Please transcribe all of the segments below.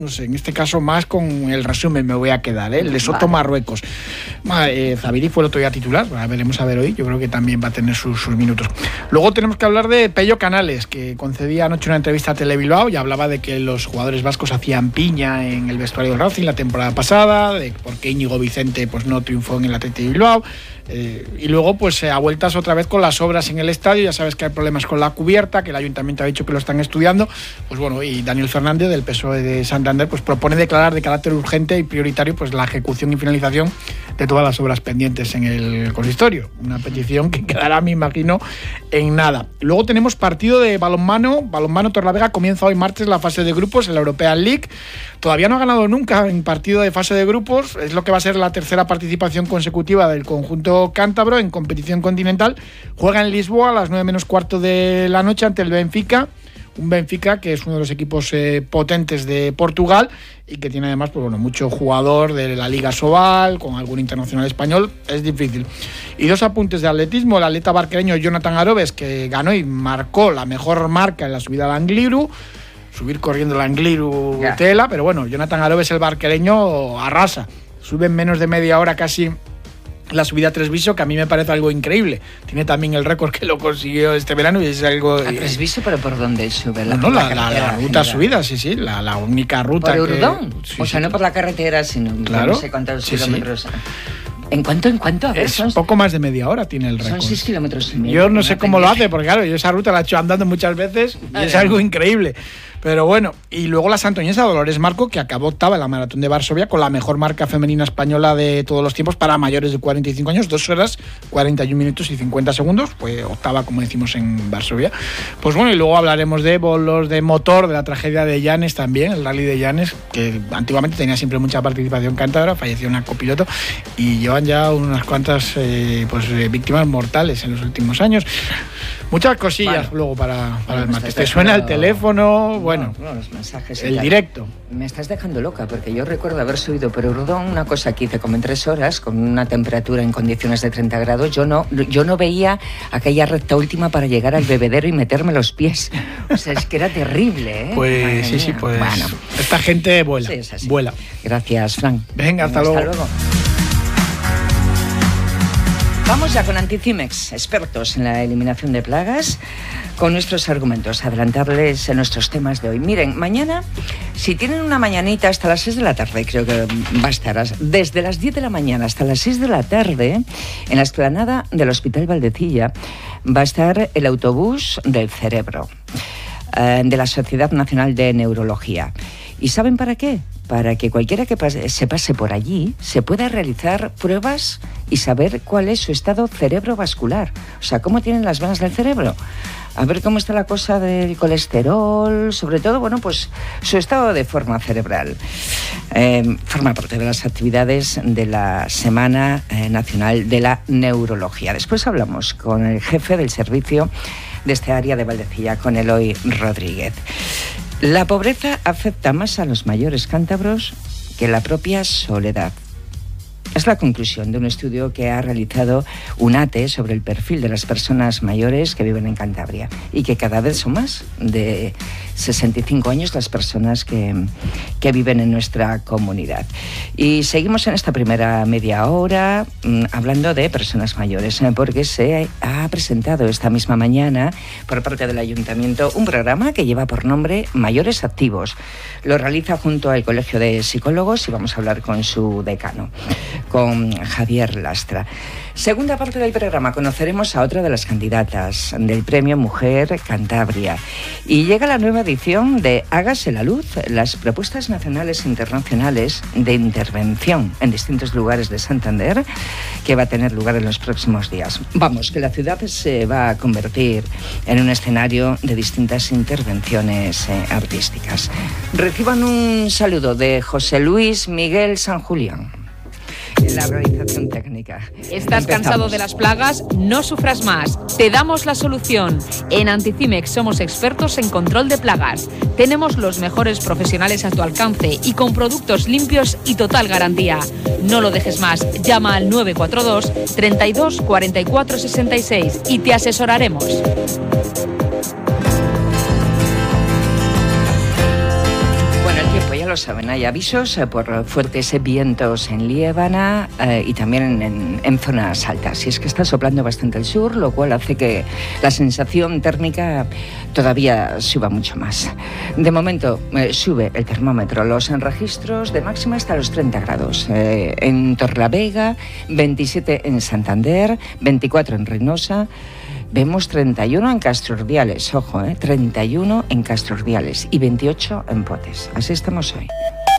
No sé, en este caso más con el resumen me voy a quedar, ¿eh? Lesoto, Marruecos. Zubiri fue el otro día titular, veremos a ver hoy, yo creo que también va a tener sus minutos. Luego tenemos que hablar de Pello Canales, que concedía anoche una entrevista a Telebilbao y hablaba de que los jugadores vascos hacían piña en el vestuario del Racing la temporada pasada, de por qué Íñigo Vicente pues no triunfó en el Athletic de Bilbao. Y luego pues a vueltas otra vez con las obras en el estadio. Ya sabes que hay problemas con la cubierta, que el ayuntamiento ha dicho que lo están estudiando. Pues bueno, y Daniel Fernández del PSOE de Santander pues propone declarar de carácter urgente y prioritario pues la ejecución y finalización de todas las obras pendientes en el consistorio. Una petición que quedará, me imagino, en nada. Luego tenemos partido de balonmano Torrelavega. Comienza hoy martes la fase de grupos en la European League. Todavía no ha ganado nunca en partido de fase de grupos. Es lo que va a ser la tercera participación consecutiva del conjunto cántabro en competición continental. Juega en Lisboa a las 9 menos cuarto de la noche ante el Benfica. Un Benfica que es uno de los equipos potentes de Portugal y que tiene además pues, bueno, mucho jugador de la Liga Sobal, con algún internacional español. Es difícil. Y dos apuntes de atletismo. El atleta barquereño Jonathan Arobes, que ganó y marcó la mejor marca en la subida al Angliru. Subir corriendo el Angliru tela, pero bueno, Jonathan Arobes, el barquereño, arrasa. Sube en menos de media hora casi la subida a Tresviso, que a mí me parece algo increíble. Tiene también el récord que lo consiguió este verano y es algo... ¿A Tresviso, pero por dónde sube? La ruta subida, sí, la única ruta. ¿Por Urdón? Sí, o sea, no por la carretera, sino claro, no sé cuántos kilómetros... Sí. ¿En cuánto? A ver, es poco más de media hora tiene el récord. Son 6 kilómetros y medio. Yo no sé cómo lo hace, porque claro, yo esa ruta la he hecho andando muchas veces y es algo increíble. Pero bueno, y luego la santoñesa Dolores Marco, que acabó octava en la maratón de Varsovia con la mejor marca femenina española de todos los tiempos para mayores de 45 años, 2 horas, 41 minutos y 50 segundos, fue octava, como decimos, en Varsovia. Pues bueno, y luego hablaremos de bolos, de motor, de la tragedia de Llanes también, el rally de Llanes, que antiguamente tenía siempre mucha participación cántabra, falleció una copiloto y llevan ya unas cuantas víctimas mortales en los últimos años. Muchas cosillas luego para el martes. Te suena el teléfono, bueno, los mensajes. El directo. Me estás dejando loca, porque yo recuerdo haber subido por Urdón una cosa que hice como en 3 horas, con una temperatura en condiciones de 30 grados. Yo no veía aquella recta última para llegar al bebedero y meterme los pies. O sea, es que era terrible, ¿eh? Pues sí, pues bueno. Esta gente vuela, sí, es así. Vuela. Gracias, Fran. Venga, hasta luego. Vamos ya con Anticimex, expertos en la eliminación de plagas, con nuestros argumentos, adelantarles en nuestros temas de hoy. Miren, mañana, si tienen una mañanita hasta las 6 de la tarde, creo que va a estar desde las 10 de la mañana hasta las 6 de la tarde, en la explanada del Hospital Valdecilla, va a estar el autobús del cerebro, de la Sociedad Nacional de Neurología. ¿Y saben para qué? Para que cualquiera que se pase por allí se pueda realizar pruebas y saber cuál es su estado cerebrovascular. O sea, cómo tienen las venas del cerebro. A ver cómo está la cosa del colesterol, sobre todo, bueno, pues su estado de forma cerebral. Forma parte de las actividades de la Semana Nacional de la Neurología. Después hablamos con el jefe del servicio de este área de Valdecilla, con Eloy Rodríguez. La pobreza afecta más a los mayores cántabros que la propia soledad. Es la conclusión de un estudio que ha realizado UNATE sobre el perfil de las personas mayores que viven en Cantabria y que cada vez son más de 65 años las personas que viven en nuestra comunidad. Y seguimos en esta primera media hora hablando de personas mayores, porque se ha presentado esta misma mañana por parte del Ayuntamiento un programa que lleva por nombre Mayores Activos. Lo realiza junto al Colegio de Psicólogos y vamos a hablar con su decano, con Javier Lastra. Segunda parte del programa, conoceremos a otra de las candidatas del Premio Mujer Cantabria. Y llega la nueva edición de Hágase la Luz, las propuestas nacionales e internacionales de intervención en distintos lugares de Santander, que va a tener lugar en los próximos días. Vamos, que la ciudad se va a convertir en un escenario de distintas intervenciones artísticas. Reciban un saludo de José Luis Miguel San Julián en la realización técnica. ¿Estás cansado de las plagas? No sufras más. Te damos la solución. En Anticimex somos expertos en control de plagas. Tenemos los mejores profesionales a tu alcance y con productos limpios y total garantía. No lo dejes más. Llama al 942 32 44 66 y te asesoraremos. lo saben, hay avisos por fuertes vientos en Liébana y también en zonas altas. Y es que está soplando bastante el sur, lo cual hace que la sensación térmica todavía suba mucho más. De momento sube el termómetro, los registros de máxima hasta los 30 grados. En Torrelavega, 27 en Santander, 24 en Reynosa. Vemos 31 en Castrordiales, ojo, 31 en Castrordiales y 28 en Potes. Así estamos hoy.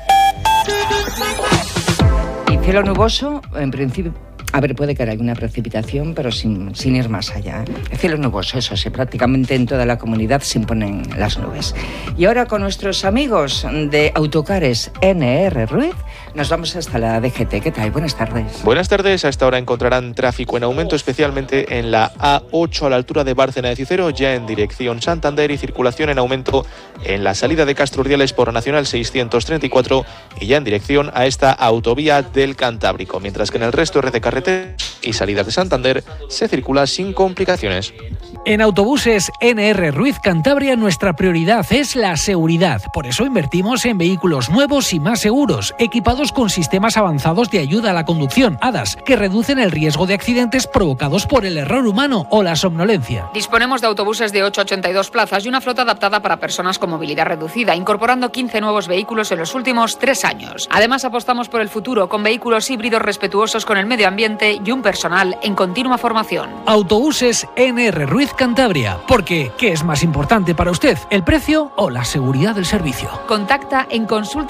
Y cielo nuboso, en principio. A ver, puede caer alguna precipitación, pero sin ir más allá. Cielo nuboso, eso sí, prácticamente en toda la comunidad se imponen las nubes. Y ahora con nuestros amigos de Autocares NR Ruiz, nos vamos hasta la DGT. ¿Qué tal? Buenas tardes. Buenas tardes. A esta hora encontrarán tráfico en aumento, especialmente en la A8 a la altura de Bárcena de Cicero, ya en dirección Santander, y circulación en aumento en la salida de Castrordiales por Nacional 634 y ya en dirección a esta autovía del Cantábrico, mientras que en el resto de carreteras y salidas de Santander se circula sin complicaciones. En Autobuses NR Ruiz Cantabria nuestra prioridad es la seguridad. Por eso invertimos en vehículos nuevos y más seguros, equipados con sistemas avanzados de ayuda a la conducción, ADAS, que reducen el riesgo de accidentes provocados por el error humano o la somnolencia. Disponemos de autobuses de 8 a 82 plazas y una flota adaptada para personas con movilidad reducida, incorporando 15 nuevos vehículos en los últimos 3 años. Además, apostamos por el futuro con vehículos híbridos respetuosos con el medio ambiente y un personal en continua formación. Autobuses NR Ruiz Cantabria, porque ¿qué es más importante para usted, el precio o la seguridad del servicio? Contacta en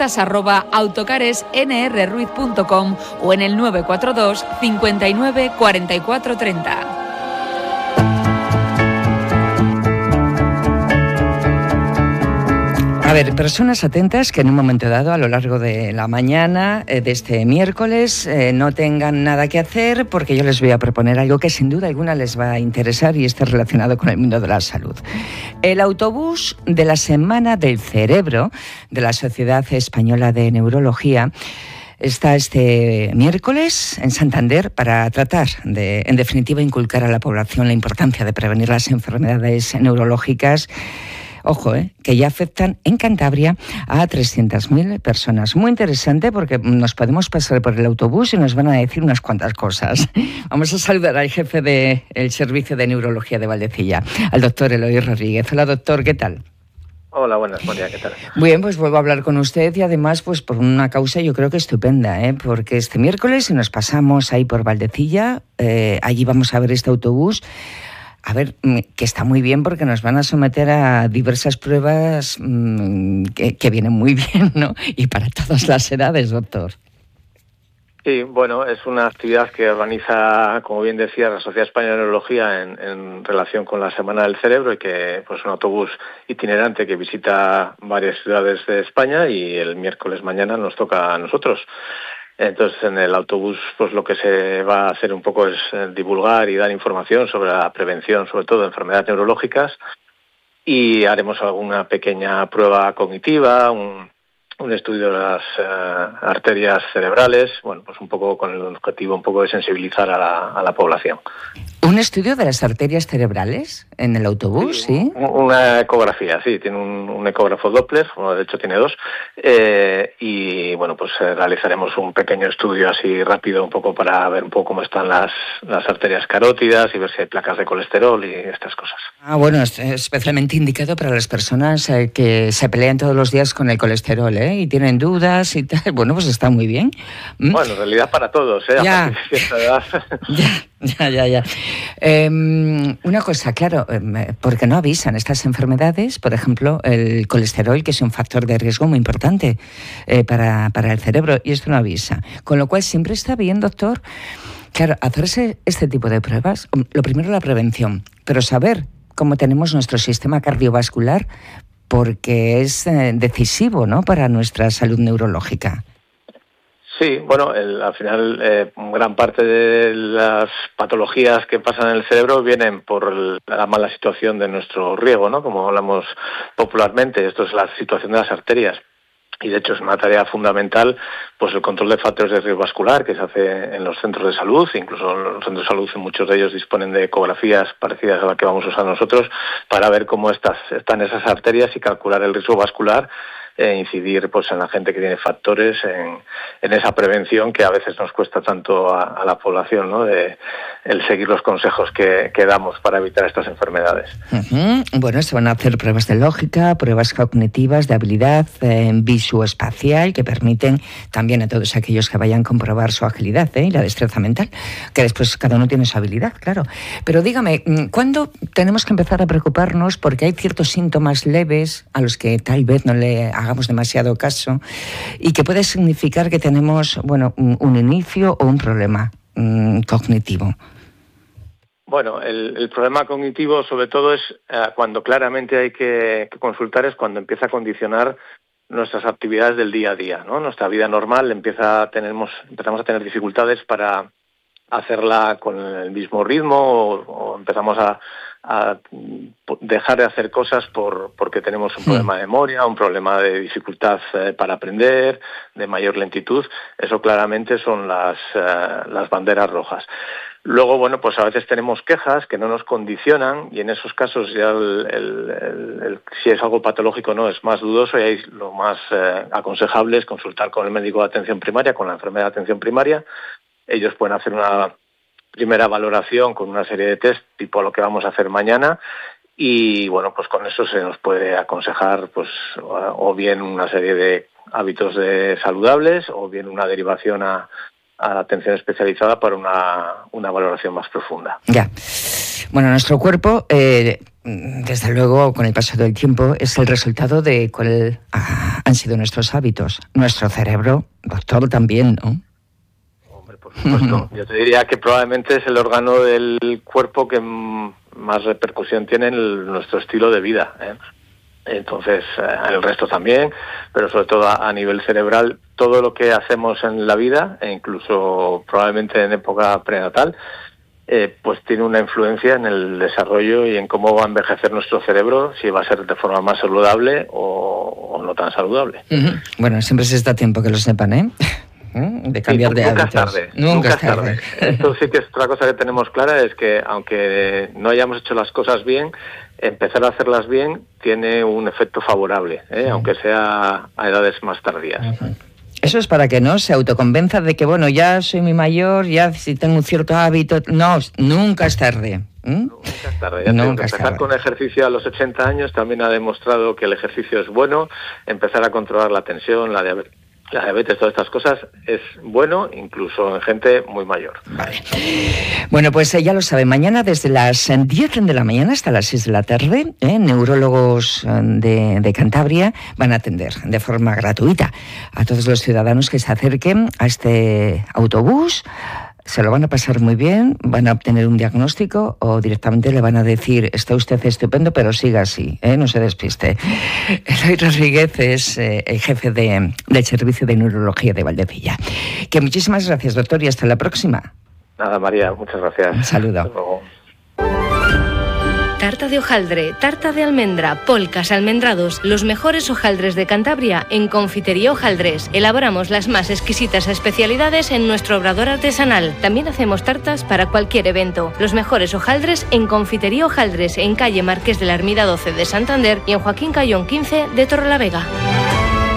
consultas@autocaresnrruiz.com o en el 942 59 44 30. A ver, personas atentas que en un momento dado, a lo largo de la mañana de este miércoles, no tengan nada que hacer, porque yo les voy a proponer algo que sin duda alguna les va a interesar y está relacionado con el mundo de la salud. El autobús de la Semana del Cerebro de la Sociedad Española de Neurología está este miércoles en Santander para tratar de, en definitiva, inculcar a la población la importancia de prevenir las enfermedades neurológicas. Ojo, que ya afectan en Cantabria a 300.000 personas. Muy interesante porque nos podemos pasar por el autobús y nos van a decir unas cuantas cosas. Vamos a saludar al jefe del Servicio de Neurología de Valdecilla, al doctor Eloy Rodríguez. Hola, doctor, ¿qué tal? Hola, buenas, María, ¿qué tal? Bien, pues vuelvo a hablar con usted y además pues por una causa yo creo que estupenda, porque este miércoles si nos pasamos ahí por Valdecilla, allí vamos a ver este autobús. A ver, que está muy bien porque nos van a someter a diversas pruebas que vienen muy bien, ¿no? Y para todas las edades, doctor. Sí, bueno, es una actividad que organiza, como bien decía, la Sociedad Española de Neurología en relación con la Semana del Cerebro, y que pues un autobús itinerante que visita varias ciudades de España, y el miércoles mañana nos toca a nosotros. Entonces, en el autobús, pues lo que se va a hacer un poco es divulgar y dar información sobre la prevención, sobre todo de enfermedades neurológicas, y haremos alguna pequeña prueba cognitiva, un estudio de las arterias cerebrales, bueno, pues un poco con el objetivo un poco de sensibilizar a la población. ¿Un estudio de las arterias cerebrales en el autobús, sí? Una ecografía, sí, tiene un ecógrafo Doppler, bueno, de hecho tiene 2, y bueno, pues realizaremos un pequeño estudio así rápido, un poco para ver un poco cómo están las arterias carótidas y ver si hay placas de colesterol y estas cosas. Ah, bueno, es especialmente indicado para las personas que se pelean todos los días con el colesterol, y tienen dudas y tal. Bueno, pues está muy bien. Bueno, en realidad para todos, Ya. A partir de cierta edad. Ya. Una cosa, claro, porque no avisan estas enfermedades, por ejemplo, el colesterol, que es un factor de riesgo muy importante para el cerebro, y esto no avisa. Con lo cual siempre está bien, doctor, claro, hacerse este tipo de pruebas. Lo primero, la prevención, pero saber cómo tenemos nuestro sistema cardiovascular, porque es decisivo, ¿no?, para nuestra salud neurológica. Sí, bueno, al final gran parte de las patologías que pasan en el cerebro vienen por la mala situación de nuestro riego, ¿no?, como hablamos popularmente. Esto es la situación de las arterias. Y de hecho es una tarea fundamental, pues el control de factores de riesgo vascular que se hace en los centros de salud. Incluso en los centros de salud, muchos de ellos disponen de ecografías parecidas a la que vamos a usar nosotros, para ver cómo están esas arterias y calcular el riesgo vascular incidir pues en la gente que tiene factores, en esa prevención que a veces nos cuesta tanto a la población, ¿no? De el seguir los consejos que damos para evitar estas enfermedades. Bueno, se van a hacer pruebas de lógica, pruebas cognitivas, de habilidad visoespacial, que permiten también a todos aquellos que vayan a comprobar su agilidad y la destreza mental, que después cada uno tiene su habilidad, claro. Pero dígame, ¿cuándo tenemos que empezar a preocuparnos porque hay ciertos síntomas leves a los que tal vez no le hagamos demasiado caso y que puede significar que tenemos, bueno, un inicio o un problema cognitivo? Bueno, el problema cognitivo sobre todo es cuando claramente hay que consultar, es cuando empieza a condicionar nuestras actividades del día a día, ¿no? Nuestra vida normal empezamos a tener dificultades para hacerla con el mismo ritmo o empezamos a dejar de hacer cosas porque tenemos un problema de memoria, un problema de dificultad para aprender, de mayor lentitud. Eso claramente son las banderas rojas. Luego, bueno, pues a veces tenemos quejas que no nos condicionan y en esos casos ya si es algo patológico no es más dudoso y ahí lo más aconsejable es consultar con el médico de atención primaria, con la enfermera de atención primaria. Ellos pueden hacer una primera valoración con una serie de test tipo lo que vamos a hacer mañana y bueno, pues con eso se nos puede aconsejar pues o bien una serie de hábitos saludables o bien una derivación a atención especializada para una valoración más profunda. Ya. Bueno, nuestro cuerpo, desde luego, con el paso del tiempo, es el resultado de cuáles han sido nuestros hábitos. Nuestro cerebro, doctor, también, ¿no? Hombre, por supuesto. Yo te diría que probablemente es el órgano del cuerpo que más repercusión tiene en nuestro estilo de vida, ¿eh? Entonces, el resto también, pero sobre todo a nivel cerebral, todo lo que hacemos en la vida, e incluso probablemente en época prenatal, pues tiene una influencia en el desarrollo y en cómo va a envejecer nuestro cerebro, si va a ser de forma más saludable o no tan saludable. Bueno, siempre se está a tiempo que lo sepan, ¿eh? De cambiar de hábitos. Nunca es tarde. Esto sí que es otra cosa que tenemos clara, es que aunque no hayamos hecho las cosas bien, empezar a hacerlas bien tiene un efecto favorable, aunque sea a edades más tardías. Eso es para que no se autoconvenza de que, bueno, ya soy muy mayor, ya si tengo un cierto hábito. No, nunca es tarde. Nunca es tarde. Empezar con ejercicio a los 80 años también ha demostrado que el ejercicio es bueno. Empezar a controlar la tensión, la diabetes, todas estas cosas, es bueno, incluso en gente muy mayor. Vale. Bueno, pues ya lo saben, mañana desde las 10 de la mañana hasta las 6 de la tarde, neurólogos de Cantabria van a atender de forma gratuita a todos los ciudadanos que se acerquen a este autobús. Se lo van a pasar muy bien, van a obtener un diagnóstico o directamente le van a decir: está usted estupendo, pero siga así, no se despiste. Eloy Rodríguez es el jefe del Servicio de Neurología de Valdecilla. Que muchísimas gracias, doctor, y hasta la próxima. Nada, María, muchas gracias. Un saludo. Hasta luego. Tarta de hojaldre, tarta de almendra, polcas, almendrados, los mejores hojaldres de Cantabria en Confitería Hojaldres. Elaboramos las más exquisitas especialidades en nuestro obrador artesanal. También hacemos tartas para cualquier evento. Los mejores hojaldres en Confitería Hojaldres, en calle Marqués de la Ermida 12 de Santander y en Joaquín Cayón 15 de Torrelavega.